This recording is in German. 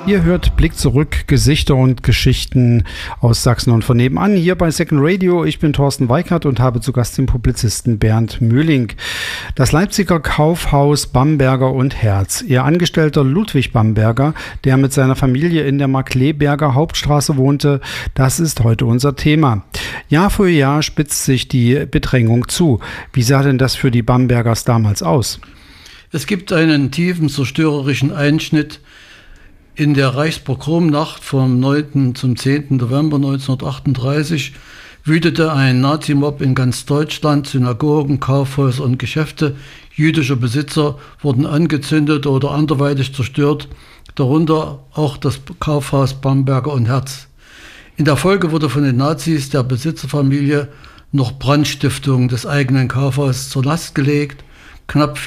Ihr hört Blick zurück, Gesichter und Geschichten aus Sachsen und von nebenan hier bei Second Radio. Ich bin Thorsten Weikert und habe zu Gast den Publizisten Bernd Möhling. Das Leipziger Kaufhaus Bamberger und Herz. Ihr Angestellter Ludwig Bamberger, der mit seiner Familie in der Markleberger Hauptstraße wohnte, das ist heute unser Thema. Jahr für Jahr spitzt sich die Bedrängung zu. Wie sah denn das für die Bambergers damals aus? Es gibt einen tiefen zerstörerischen Einschnitt. In der Reichspogromnacht vom 9. zum 10. November 1938 wütete ein Nazimob in ganz Deutschland. Synagogen, Kaufhäuser und Geschäfte jüdischer Besitzer wurden angezündet oder anderweitig zerstört, darunter auch das Kaufhaus Bamberger und Herz. In der Folge wurde von den Nazis der Besitzerfamilie noch Brandstiftung des eigenen Kaufhauses zur Last gelegt. Knapp